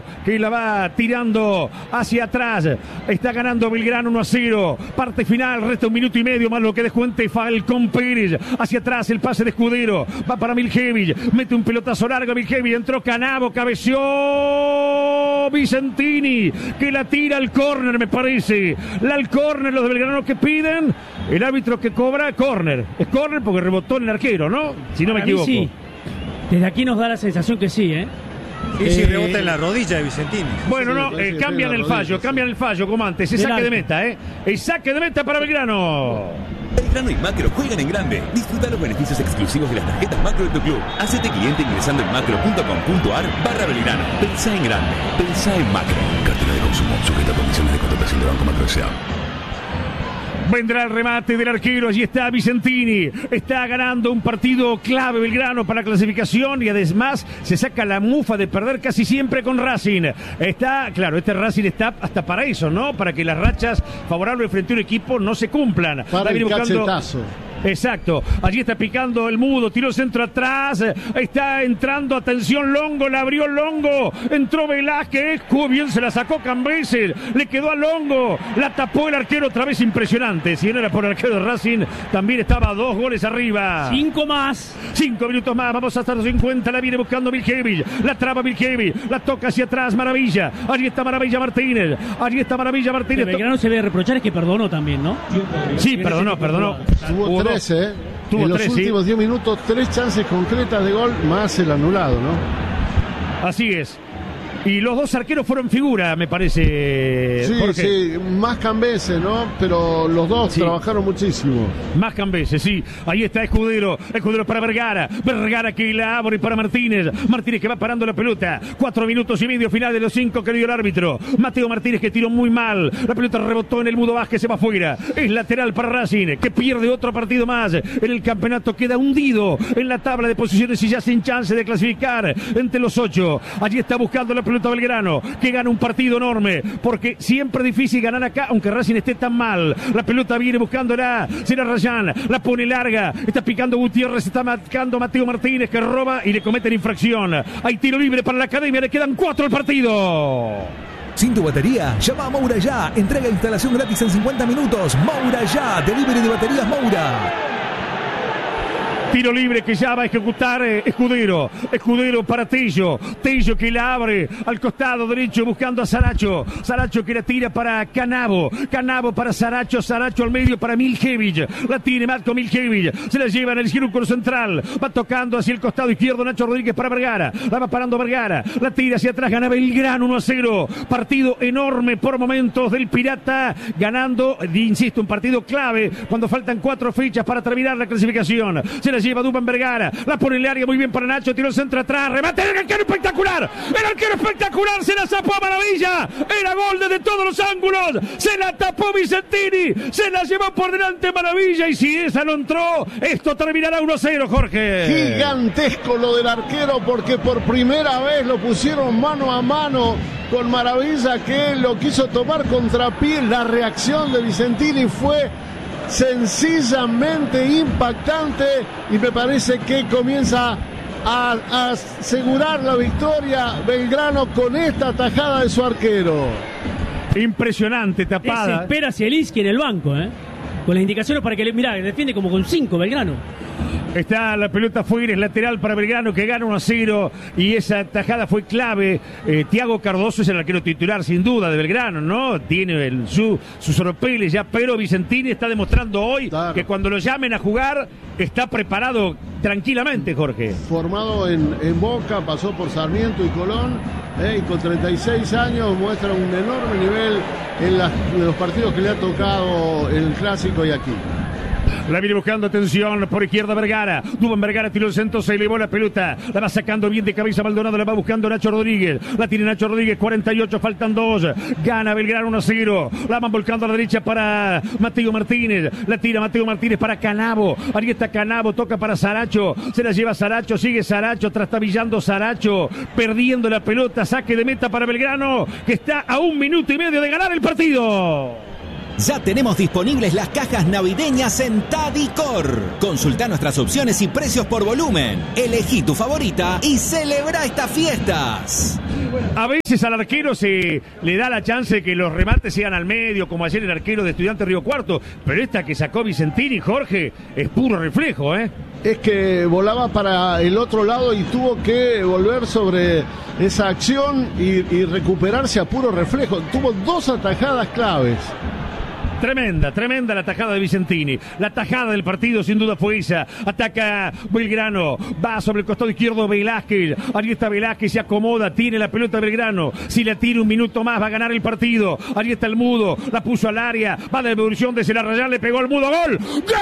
Canabo, que la va tirando hacia atrás. Está ganando Belgrano 1-0. Parte final, resta 1 minuto y medio más lo que descuente Falcón Pérez. Hacia atrás el pase de Escudero. Va para Miljevic. Mete un pelotazo largo Miljevic. Entró Canabo, cabeció Vicentini, que la tira al córner, me parece. Al córner los de Belgrano que piden. El árbitro que cobra, córner. Es córner porque rebotó en el arquero, ¿no? Si no me equivoco. Sí. Desde aquí nos da la sensación que sí, ¿eh? Sí, rebota en la rodilla de Vicentini. Bueno, no, cambian el fallo, como antes. Es saque de meta, ¿eh? El saque de meta para Belgrano. Belgrano y Macro juegan en grande. Disfruta los beneficios exclusivos de las tarjetas Macro de tu club. Hacete cliente ingresando en macro.com.ar/Belgrano. Pensá en grande. Pensá en Macro. Cartera de consumo. Sujeta a condiciones de contratación de Banco Macro S.A. Vendrá el remate del arquero, allí está Vicentini, está ganando un partido clave Belgrano para la clasificación y además se saca la mufa de perder casi siempre con Racing. Está, claro, este Racing está hasta para eso, ¿no? Para que las rachas favorables frente a un equipo no se cumplan. Para el cachetazo. Exacto, allí está picando el Mudo, tiró el centro atrás, está entrando, atención Longo, la abrió Longo, entró Velázquez, bien se la sacó Cambeses, le quedó a Longo, la tapó el arquero otra vez, impresionante, si no era por el arquero de Racing, también estaba 2 goles arriba. 5 más. 5 minutos más, vamos hasta los 50, la viene buscando Miljevic, la traba Miljevic, la toca hacia atrás Maravilla, allí está Maravilla Martínez, El Belgrano se debe reprochar es que perdonó también, ¿no? Sí, perdonó. Tuvo 3, en los últimos 10 minutos, 3 chances concretas de gol, más el anulado, ¿no? Así es. Y los 2 arqueros fueron figura, me parece. Sí, Jorge. sí, más Cambeses, ¿no? Pero los dos trabajaron muchísimo. Más Cambeses, sí. Ahí está Escudero para Vergara. Vergara que la abre para Martínez. Martínez que va parando la pelota. 4 minutos y medio final de los 5 que dio el árbitro. Mateo Martínez que tiró muy mal. La pelota rebotó en el Mudo Vázquez, se va afuera. Es lateral para Racing, que pierde otro partido más. En el campeonato queda hundido en la tabla de posiciones y ya sin chance de clasificar entre los 8. Allí está buscando la pelota Belgrano, que gana un partido enorme, porque siempre es difícil ganar acá, aunque Racing esté tan mal. La pelota viene buscándola, será Rayán, la pone larga, está picando Gutiérrez, está marcando Mateo Martínez, que roba y le cometen infracción. Hay tiro libre para la academia, le quedan 4 al partido. ¿Sin tu batería? Llama a Moura Ya. Entrega e instalación gratis en 50 minutos. Moura Ya. Delivery de baterías Moura. Tiro libre que ya va a ejecutar Escudero para Tello que la abre al costado derecho buscando a Saracho que la tira para Canabo para Saracho al medio para Miljevic, la tiene Marco Miljevic, se la lleva en el círculo central, va tocando hacia el costado izquierdo Nacho Rodríguez para Vergara, la va parando Vergara, la tira hacia atrás, gana Belgrano 1-0, partido enorme por momentos del Pirata, ganando, insisto, un partido clave cuando faltan 4 fechas para terminar la clasificación. Se la lleva Dubán Vergara, la pone en el área muy bien para Nacho, tiró el centro atrás, remate del arquero espectacular, se la zapó a Maravilla, era gol desde todos los ángulos, se la tapó Vicentini, se la llevó por delante Maravilla y si esa no entró, esto terminará 1-0, Jorge. Gigantesco lo del arquero porque por primera vez lo pusieron mano a mano con Maravilla, que lo quiso tomar contrapié. La reacción de Vicentini fue sencillamente impactante y me parece que comienza a asegurar la victoria Belgrano con esta tajada de su arquero. Impresionante tapada. Se espera Zielinski en el banco, con las indicaciones para que defiende como con 5 Belgrano. Está la pelota fuera, es lateral para Belgrano que gana 1-0 y esa tajada fue clave. Thiago Cardoso es el arquero titular sin duda de Belgrano, ¿no? Tiene sus oropeles ya, pero Vicentini está demostrando hoy que cuando lo llamen a jugar está preparado tranquilamente, Jorge. Formado en Boca, pasó por Sarmiento y Colón, y con 36 años muestra un enorme nivel en los partidos que le ha tocado el Clásico y aquí. La viene buscando, atención, por izquierda Vergara. Dubán Vergara tiró el centro, se elevó la pelota. La va sacando bien de cabeza Maldonado, la va buscando Nacho Rodríguez. La tiene Nacho Rodríguez, 48, faltan 2. Gana Belgrano 1-0. La van volcando a la derecha para Mateo Martínez. La tira Mateo Martínez para Canabo. Ahí está Canabo, toca para Saracho. Se la lleva Saracho, sigue Saracho, trastabillando Saracho. Perdiendo la pelota, saque de meta para Belgrano, que está a 1 minuto y medio de ganar el partido. Ya tenemos disponibles las cajas navideñas en Tadicor. Consulta nuestras opciones y precios por volumen. Elegí tu favorita y celebra estas fiestas. A veces al arquero se le da la chance de que los remates sean al medio, como ayer el arquero de Estudiantes Río Cuarto. Pero esta que sacó Vicentini, Jorge, es puro reflejo, ¿eh? Es que volaba para el otro lado y tuvo que volver sobre esa acción y recuperarse a puro reflejo. Tuvo 2 atajadas claves. Tremenda la tajada de Vicentini. La tajada del partido sin duda fue esa. Ataca Belgrano, va sobre el costado izquierdo Velázquez. Ahí está Velázquez, se acomoda, tiene la pelota Belgrano. Si la tira un minuto más va a ganar el partido. Ahí está el Mudo, la puso al área, va de devolución de Celarrayán, le pegó al Mudo, ¡gol! ¡Gol!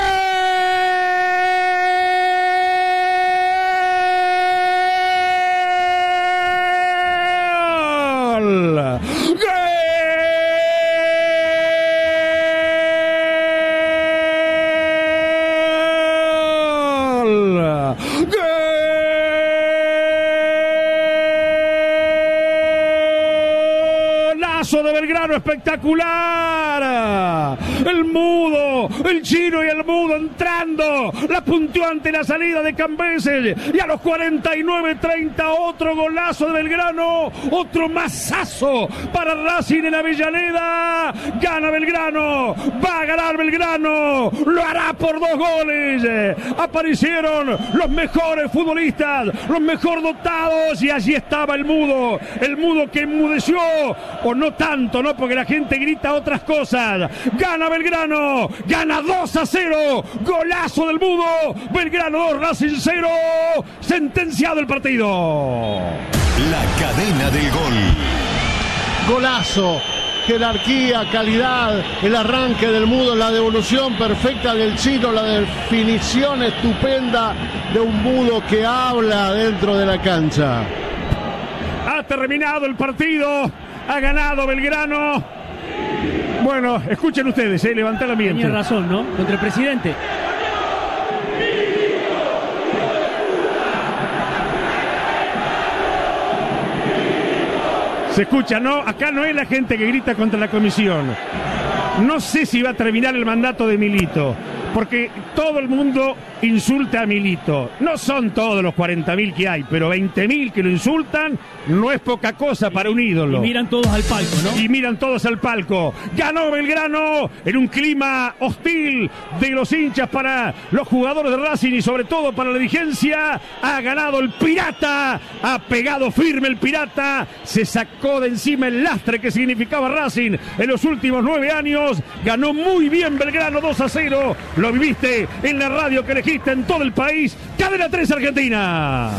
De Belgrano espectacular. El Mudo, el Chino y el Mudo entrando. La punteó ante la salida de Cambeses. Y a los 49-30 otro golazo de Belgrano. Otro masazo para Racing en Avellaneda. Gana Belgrano. Va a ganar Belgrano. Lo hará por 2 goles. Aparecieron los mejores futbolistas, los mejor dotados. Y allí estaba el Mudo. El Mudo que enmudeció. O no tanto, ¿no? Porque la gente grita otras cosas. Gana Belgrano, gana 2-0. Golazo del Mudo. Belgrano 2, Racing 0. Sentenciado el partido. La cadena del gol. Golazo. Jerarquía, calidad, el arranque del Mudo, la devolución perfecta del Chino, la definición estupenda de un Mudo que habla dentro de la cancha. Ha terminado el partido. Ha ganado Belgrano. Bueno, escuchen ustedes, levantá el ambiente. Tenía razón, ¿no? Contra el presidente. Se escucha, ¿no? Acá no es la gente que grita contra la comisión. No sé si va a terminar el mandato de Milito, porque todo el mundo insulta a Milito. No son todos los 40.000 que hay, pero 20.000 que lo insultan no es poca cosa para un ídolo. Y miran todos al palco, ¿no? Y miran todos al palco. Ganó Belgrano en un clima hostil de los hinchas para los jugadores de Racing y sobre todo para la dirigencia. Ha ganado el Pirata. Ha pegado firme el Pirata. Se sacó de encima el lastre que significaba Racing en los últimos 9 años. Ganó muy bien Belgrano 2-0. Lo viviste en la radio que elegiste en todo el país. Cadena 3 Argentina.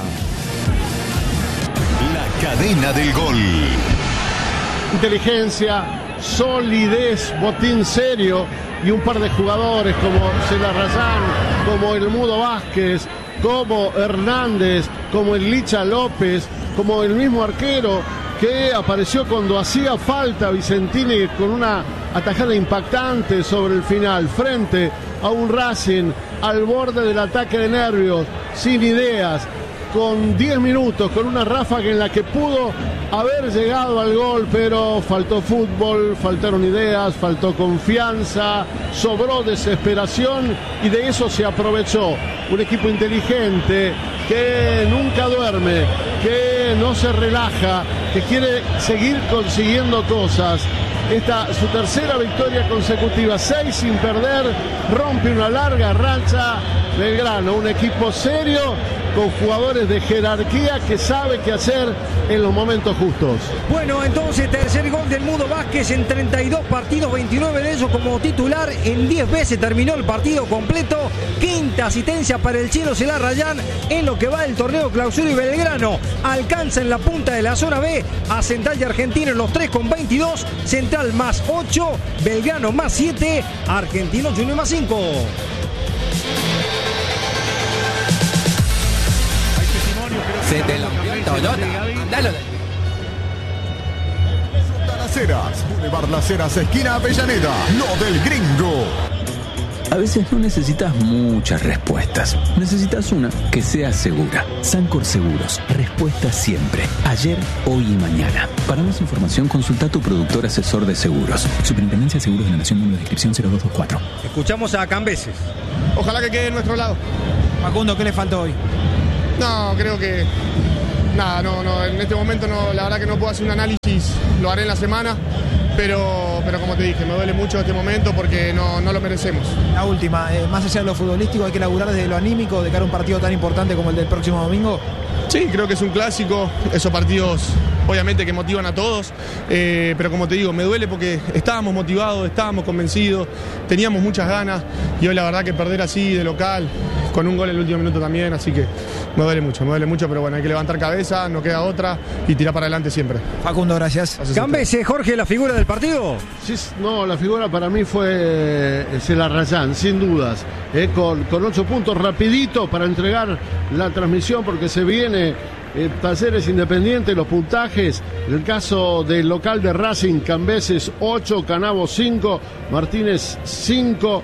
La cadena del gol. Inteligencia, solidez, botín serio y un par de jugadores como Celarrayán, como el Mudo Vázquez, como Hernández, como el Licha López, como el mismo arquero que apareció cuando hacía falta Vicentini con una atajada impactante sobre el final, frente a un Racing al borde del ataque de nervios, sin ideas, con 10 minutos, con una ráfaga en la que pudo haber llegado al gol, pero faltó fútbol, faltaron ideas, faltó confianza, sobró desesperación y de eso se aprovechó. Un equipo inteligente que nunca duerme, que no se relaja, que quiere seguir consiguiendo cosas. Esta su tercera victoria consecutiva, 6 sin perder, rompe una larga racha. Belgrano, un equipo serio con jugadores de jerarquía que sabe qué hacer en los momentos justos. Bueno, entonces tercer gol del Mudo Vázquez en 32 partidos, 29 de ellos como titular, en 10 veces terminó el partido completo. Quinta asistencia para el Chino Celarrayán en lo que va del torneo Clausura, y Belgrano alcanza en la punta de la zona B a Central de Argentino en los 3 con 22, Central más 8, Belgrano más 7, Argentino Junior más 5. Se te lo Toyota. Dale. Las Heras, Boulevard Las Heras, esquina Avellaneda, lo del Gringo. A veces no necesitas muchas respuestas. Necesitas una que sea segura. Sancor Seguros. Respuesta siempre. Ayer, hoy y mañana. Para más información, consulta a tu productor asesor de seguros. Superintendencia de Seguros de la Nación, número de inscripción 0224. Escuchamos a Cambeses. Ojalá que quede en nuestro lado. Facundo, ¿qué le faltó hoy? No, creo que... Nada, no, en este momento no, la verdad que no puedo hacer un análisis, lo haré en la semana, pero como te dije, me duele mucho este momento porque no lo merecemos. La última, más allá de lo futbolístico, hay que laburar desde lo anímico de cara a un partido tan importante como el del próximo domingo. Sí, creo que es un clásico, esos partidos obviamente que motivan a todos, pero como te digo, me duele porque estábamos motivados, estábamos convencidos, teníamos muchas ganas y hoy la verdad que perder así de local, con un gol en el último minuto también, así que me duele mucho, pero bueno, hay que levantar cabeza, no queda otra y tirar para adelante siempre. Facundo, gracias. Cambeses, Jorge, ¿la figura del partido? Sí, no, la figura para mí fue Celarrayán, sin dudas, con 8 puntos rapidito para entregar la transmisión porque se viene Talleres Independiente, los puntajes, en el caso del local de Racing, Cambeses 8, Canavo 5, Martínez 5,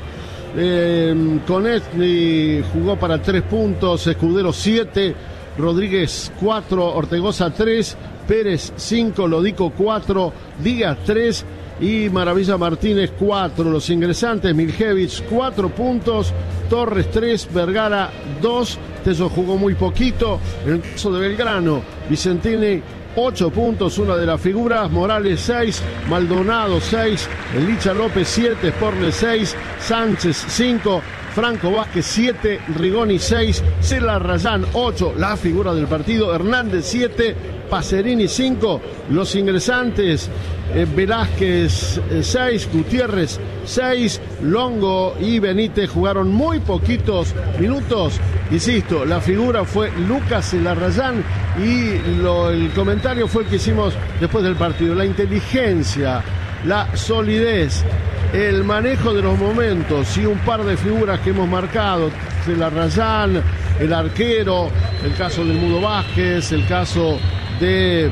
Conetni jugó para 3 puntos, Escudero 7, Rodríguez 4, Ortegoza 3, Pérez 5, Lodico 4, Díaz 3 y Maravilla Martínez 4. Los ingresantes, Miljevich 4 puntos, Torres 3, Vergara 2, Tello jugó muy poquito. En el caso de Belgrano, Vicentini 8 puntos, una de las figuras, Morales 6, Maldonado 6, el Licha López 7, Sporle 6, Sánchez 5, Franco Vázquez 7, Rigoni 6, Celarrayán 8, la figura del partido, Hernández 7, Pacerini 5, los ingresantes, Velázquez 6, Gutiérrez 6, Longo y Benítez jugaron muy poquitos minutos. Insisto, la figura fue Lucas Celarrayán y el comentario fue el que hicimos después del partido. La inteligencia, la solidez, el manejo de los momentos y un par de figuras que hemos marcado, Celarrayán, el arquero, el caso del Mudo Vázquez, el caso de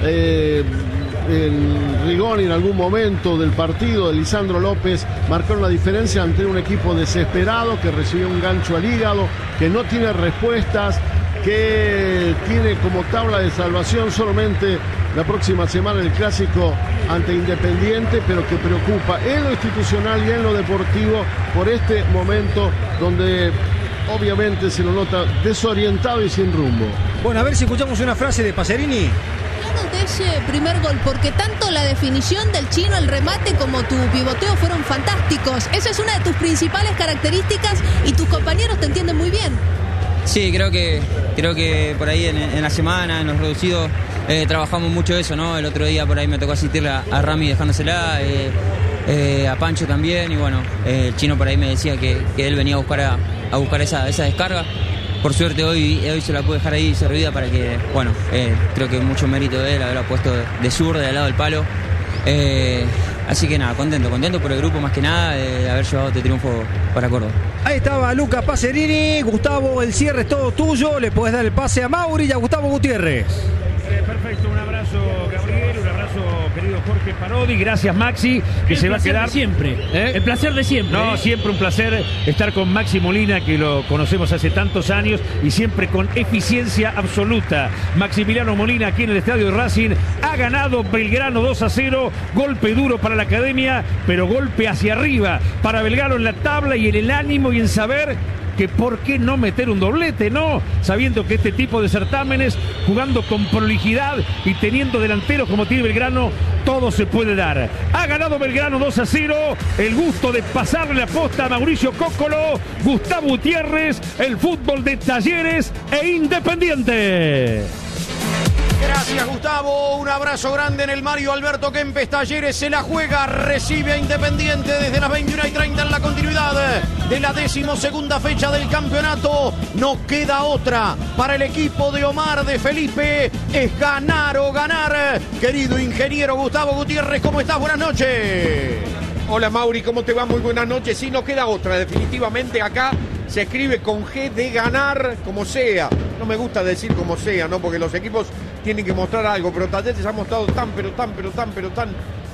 Rigoni en algún momento del partido, de Lisandro López, marcaron la diferencia ante un equipo desesperado que recibió un gancho al hígado, que no tiene respuestas, que tiene como tabla de salvación solamente la próxima semana el clásico ante Independiente, pero que preocupa en lo institucional y en lo deportivo por este momento donde obviamente se lo nota desorientado y sin rumbo. Bueno, a ver si escuchamos una frase de Pacerini. De ese primer gol, porque tanto la definición del chino, el remate, como tu pivoteo fueron fantásticos. Esa es una de tus principales características y tus compañeros te entienden muy bien. Sí, creo que por ahí en la semana, en los reducidos, trabajamos mucho eso, ¿no? El otro día por ahí me tocó asistir a Rami dejándosela, a Pancho también, y bueno, el chino por ahí me decía que él venía a buscar esa descarga. Por suerte hoy se la pude dejar ahí servida para que, bueno, creo que mucho mérito de él haberla puesto de zurda, al lado del palo. Así que nada, contento por el grupo más que nada de haber llevado este triunfo para Córdoba. Ahí estaba Lucas Pacerini. Gustavo, el cierre es todo tuyo. Le puedes dar el pase a Mauri y a Gustavo Gutiérrez. Perfecto, un abrazo Gabriel, un abrazo querido Jorge Parodi, gracias Maxi, que se va a quedar siempre. El placer de siempre. No, siempre un placer estar con Maxi Molina, que lo conocemos hace tantos años y siempre con eficiencia absoluta. Maximiliano Molina aquí en el estadio de Racing ha ganado Belgrano 2-0, golpe duro para la academia, pero golpe hacia arriba para Belgrano en la tabla y en el ánimo y en saber que por qué no meter un doblete, ¿no? Sabiendo que este tipo de certámenes, jugando con prolijidad y teniendo delanteros como tiene Belgrano, todo se puede dar. Ha ganado Belgrano 2-0, el gusto de pasarle la posta a Mauricio Cóccolo, Gustavo Gutiérrez, el fútbol de Talleres e Independiente. Gracias Gustavo, un abrazo grande en el Mario Alberto Kempes. Talleres se la juega, recibe a Independiente desde las 21:30 en la continuidad de la 12ª fecha del campeonato. No queda otra para el equipo de Omar de Felipe, es ganar o ganar. Querido ingeniero Gustavo Gutiérrez, ¿cómo estás? Buenas noches. Hola Mauri, ¿cómo te va? Muy buenas noches. Sí, no queda otra, definitivamente acá se escribe con G de ganar como sea. No me gusta decir como sea, ¿no? Porque los equipos tienen que mostrar algo, pero Talleres ha mostrado tan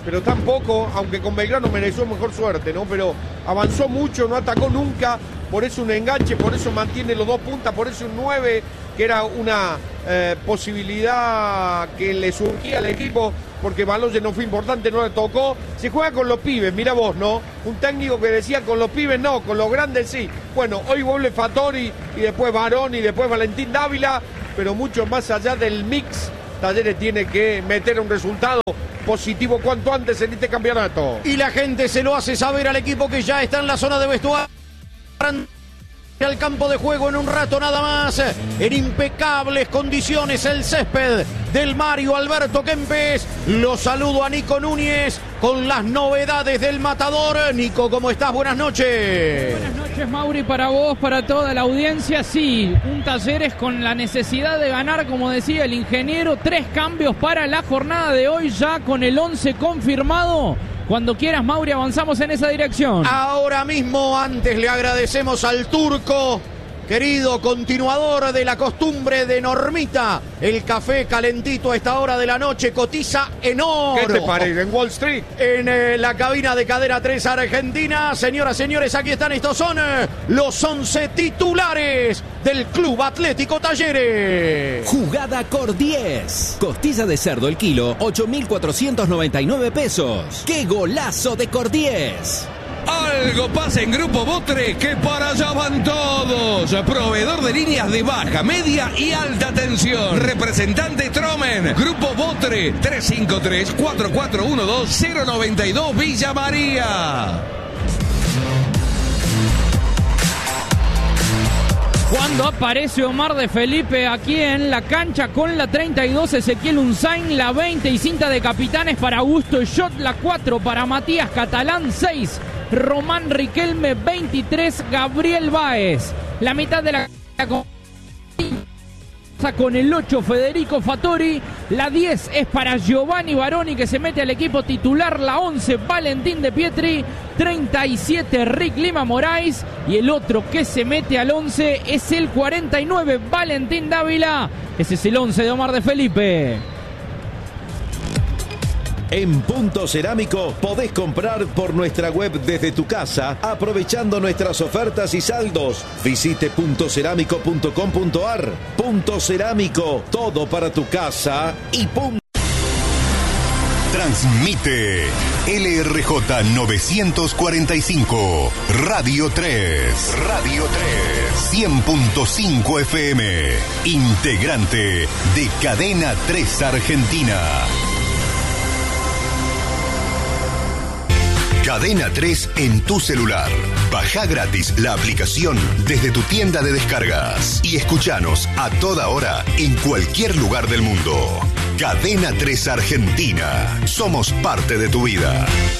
pero tampoco, aunque con Belgrano mereció mejor suerte, ¿no? Pero avanzó mucho, no atacó nunca, por eso un enganche, por eso mantiene los 2 puntas, por eso un 9, que era una posibilidad que le surgía al equipo, porque Baloyes no fue importante, no le tocó. Se juega con los pibes, mira vos, ¿no? Un técnico que decía con los pibes no, con los grandes sí. Bueno, hoy vuelve Fattori y después Barón y después Valentín Dávila, pero mucho más allá del mix, Talleres tiene que meter un resultado positivo cuanto antes en este campeonato. Y la gente se lo hace saber al equipo que ya está en la zona de vestuario. Al campo de juego en un rato nada más, en impecables condiciones el césped del Mario Alberto Kempes. Lo saludo a Nico Núñez con las novedades del Matador. Nico, ¿cómo estás? Buenas noches. Buenas noches, Mauri, para vos, para toda la audiencia. Sí, un Talleres con la necesidad de ganar, como decía el ingeniero. 3 cambios para la jornada de hoy, ya con el 11 confirmado. Cuando quieras, Mauri, avanzamos en esa dirección. Ahora mismo, antes le agradecemos al Turco, querido continuador de la costumbre de Normita. El café calentito a esta hora de la noche cotiza en oro. ¿Qué te parece? En Wall Street. En la cabina de Cadena 3 Argentina. Señoras, señores, aquí están. Estos son los 11 titulares del Club Atlético Talleres. Jugada Cor 10. Costilla de cerdo el kilo, 8.499 pesos. ¡Qué golazo de Cor 10! Algo pasa en Grupo Botre, que para allá van todos. Proveedor de líneas de baja, media y alta tensión. Representante Tromen. Grupo Botre, 353-4412-092 Villa María. Cuando aparece Omar de Felipe aquí en la cancha con la 32, Ezequiel Unzain, la 20 y cinta de capitanes para Augusto Shot, la 4 para Matías Catalán, 6 Román Riquelme, 23 Gabriel Báez. La mitad de la con el 8 Federico Fattori, la 10 es para Giovanni Baroni, que se mete al equipo titular, la 11 Valentín de Pietri, 37 Rick Lima Moraes, y el otro que se mete al 11 es el 49 Valentín Dávila. Ese es el 11 de Omar de Felipe. En Punto Cerámico podés comprar por nuestra web desde tu casa, aprovechando nuestras ofertas y saldos. Visite puntocerámico.com.ar. Punto Cerámico, todo para tu casa y punto. Transmite LRJ 945, Radio 3. Radio 3. 100.5 FM. Integrante de Cadena 3 Argentina. Cadena 3 en tu celular. Baja gratis la aplicación desde tu tienda de descargas y escuchanos a toda hora en cualquier lugar del mundo. Cadena 3 Argentina. Somos parte de tu vida.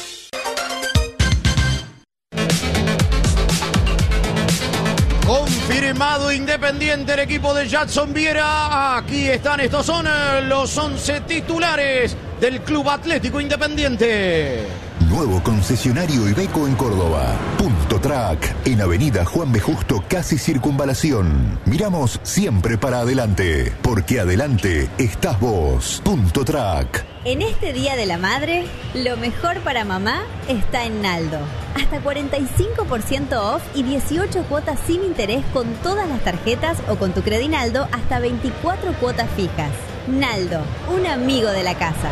Confirmado Independiente, el equipo de Jadson Viera. Aquí están, estos son los 11 titulares del Club Atlético Independiente. Nuevo concesionario Iveco en Córdoba. Punto Track, en Avenida Juan B. Justo, casi Circunvalación. Miramos siempre para adelante, porque adelante estás vos. Punto Track. En este Día de la Madre, lo mejor para mamá está en Naldo. Hasta 45% off y 18 cuotas sin interés con todas las tarjetas o con tu Credinaldo hasta 24 cuotas fijas. Naldo, un amigo de la casa.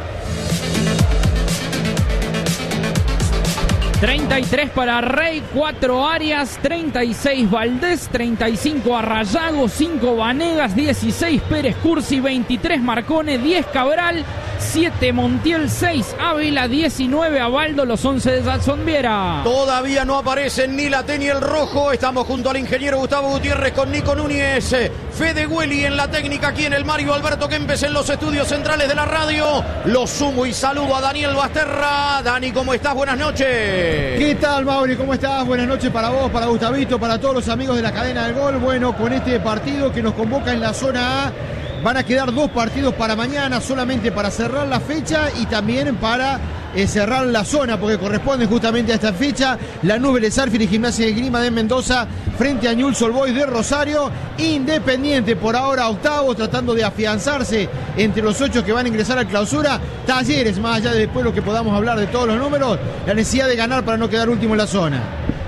33 para Rey, 4 Arias, 36 Valdés, 35 Arrayago, 5 Vanegas, 16 Pérez Cursi, 23 Marcone, 10 Cabral, 7 Montiel, 6 Ávila, 19 Abaldo, los 11 de Jadson Viera. Todavía no aparecen ni la T ni el rojo. Estamos junto al ingeniero Gustavo Gutiérrez con Nico Núñez, Fede Güeli en la técnica, aquí en el Mario Alberto Kempes en los estudios centrales de la radio. Los sumo y saludo a Daniel Basterra. Dani, ¿cómo estás? Buenas noches. ¿Qué tal, Mauri? ¿Cómo estás? Buenas noches para vos, para Gustavito, para todos los amigos de la cadena del gol. Bueno, con este partido que nos convoca en la zona A, van a quedar 2 partidos para mañana, solamente para cerrar la fecha y también para cerrar la zona porque corresponde justamente a esta fecha. Lanús, Vélez Sarsfield y Gimnasia de Esgrima de Mendoza frente a Newell's Old Boys de Rosario. Independiente por ahora octavo, tratando de afianzarse entre los 8 que van a ingresar al clausura. Talleres, más allá de después lo que podamos hablar de todos los números, la necesidad de ganar para no quedar último en la zona.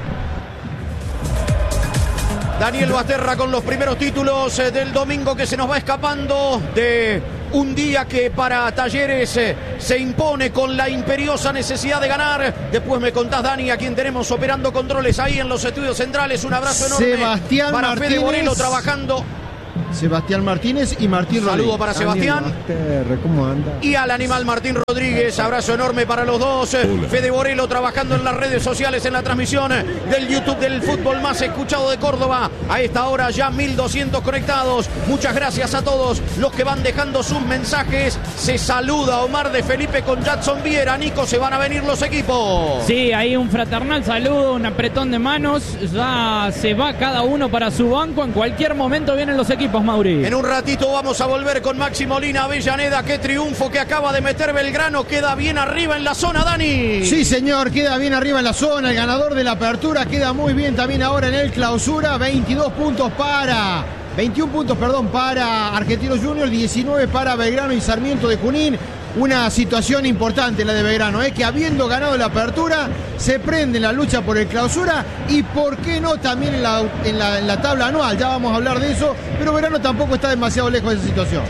Daniel Basterra con los primeros títulos del domingo que se nos va escapando de un día que para Talleres se impone con la imperiosa necesidad de ganar. Después me contás, Dani, a quien tenemos operando controles ahí en los estudios centrales. Un abrazo enorme Sebastián para Martínez. Fede Borelo trabajando. Sebastián Martínez y Martín Rodríguez. Saludo para Sebastián. ¿Cómo anda? Y al animal Martín Rodríguez, abrazo enorme para los dos. Fede Borelo trabajando en las redes sociales en la transmisión del YouTube del fútbol más escuchado de Córdoba. A esta hora ya 1200 conectados. Muchas gracias a todos los que van dejando sus mensajes. Se saluda Omar de Felipe con Jackson Viera. Nico, se van a venir los equipos. Sí, ahí un fraternal saludo, un apretón de manos. Ya se va cada uno para su banco. En cualquier momento vienen los equipos, Mauri. En un ratito vamos a volver con Maxi Molina Avellaneda. Qué triunfo que acaba de meter Belgrano. Queda bien arriba en la zona, Dani. Sí, señor, queda bien arriba en la zona. El ganador de la apertura queda muy bien también ahora en el clausura. 21 puntos para Argentinos Juniors, 19 para Belgrano y Sarmiento de Junín. Una situación importante la de Belgrano, que habiendo ganado la apertura se prende en la lucha por el clausura y por qué no también en la tabla anual. Ya vamos a hablar de eso, pero Belgrano tampoco está demasiado lejos de esa situación.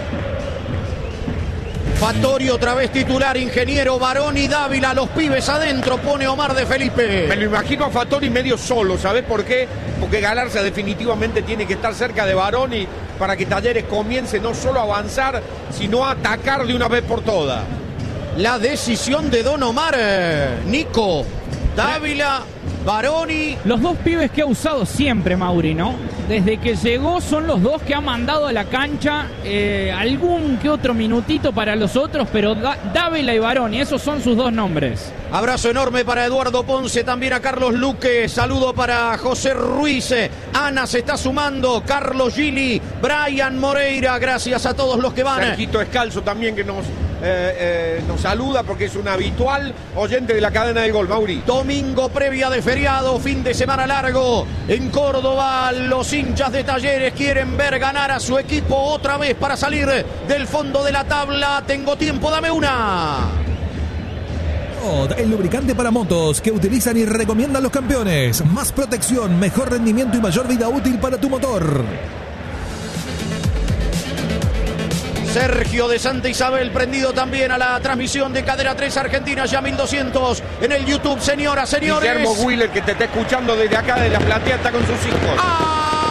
Fattori otra vez titular, Ingeniero, Baroni, Dávila, los pibes adentro, pone Omar de Felipe. Me lo imagino a Fattori medio solo, ¿sabés por qué? Porque Galarza definitivamente tiene que estar cerca de Baroni para que Talleres comience no solo a avanzar, sino a atacar de una vez por todas. La decisión de Don Omar, Nico, Dávila, Baroni. Los dos pibes que ha usado siempre Mauri, ¿no? Desde que llegó son los dos que ha mandado a la cancha, algún que otro minutito para los otros, pero Dávila y Baroni, esos son sus dos nombres. Abrazo enorme para Eduardo Ponce, también a Carlos Luque, saludo para José Ruiz, Ana se está sumando, Carlos Gili, Brian Moreira, gracias a todos los que van. Sergito Escalzo también que nos saluda porque es un habitual oyente de la cadena del gol, Mauri. Domingo previa de feriado, fin de semana largo en Córdoba. Los hinchas de Talleres quieren ver ganar a su equipo otra vez para salir del fondo de la tabla. Tengo tiempo, dame una. El lubricante para motos que utilizan y recomiendan los campeones. Más protección, mejor rendimiento y mayor vida útil para tu motor. Sergio de Santa Isabel prendido también a la transmisión de Cadena 3 Argentina, ya 1200 en el YouTube, señoras, señores. Guillermo Wheeler que te está escuchando desde acá de la platea, está con sus hijos.